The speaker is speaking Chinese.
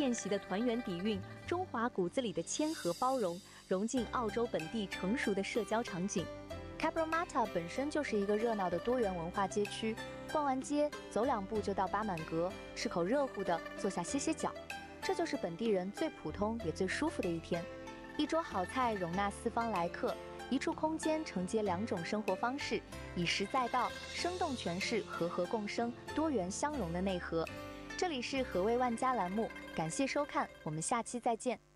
宴席的团圆底蕴，中华骨子里的谦和包容，融进澳洲本地成熟的社交场景。 Cabramatta 本身就是一个热闹的多元文化街区，逛完街走2步就到巴满阁，吃口热乎的，坐下歇歇脚，这就是本地人最普通也最舒服的一天。一桌好菜容纳4方来客，一处空间承接2种生活方式，以实在道，生动诠释和和共生、多元相融的内核。这里是何谓万家栏目，感谢收看，我们下期再见。